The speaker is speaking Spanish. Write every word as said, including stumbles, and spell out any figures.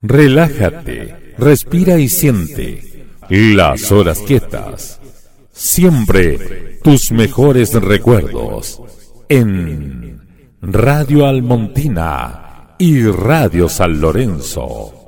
Relájate, respira y siente las horas quietas. Siempre tus mejores recuerdos en Radio Almontina y Radio San Lorenzo.